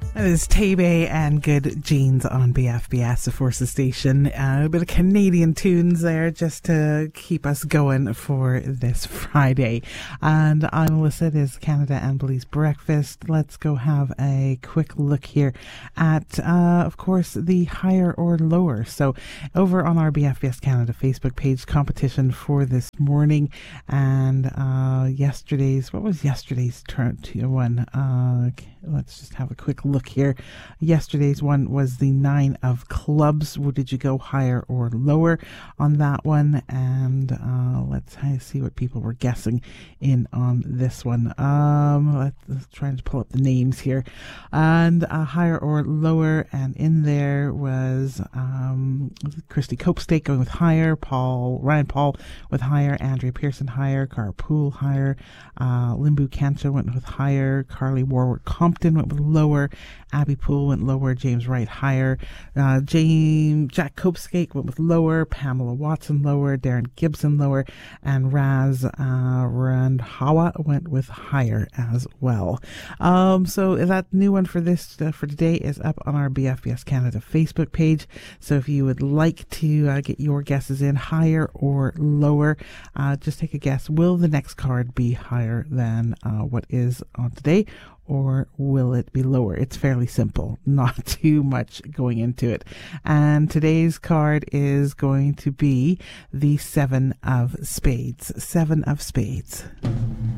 It is Tay-Bay and Good Jeans on BFBS, the Forces Station. A bit of Canadian tunes there just to keep us going for this Friday. And I'm Melissa. It is Canada and Belize Breakfast. Let's go have a quick look here at, of course, the higher or lower. So over on our BFBS Canada Facebook page, competition for this morning. And what was yesterday's turn to one? Let's just have a quick look here. Yesterday's one was the 9 of clubs. Did you go higher or lower on that one? And let's see what people were guessing in on this one. Let's try to pull up the names here. And higher or lower, and in there was Christy Copestake going with higher, Ryan Paul with higher, Andrea Pearson higher, Cara Poole higher, Limbu Kancha went with higher, Carly Warwick Compton went with lower, Abby Poole went lower, James Wright higher, Jack Copestake went with lower, Pamela Watson lower, Darren Gibson lower, and Raz Randhawa went with higher as well. So that new one for today is up on our BFBS Canada Facebook page. So if you would like to get your guesses in, higher or lower, just take a guess. Will the next card be higher than what is on today, or will it be lower? It's fairly simple, not too much going into it. And today's card is going to be the 7 of Spades. 7 of Spades.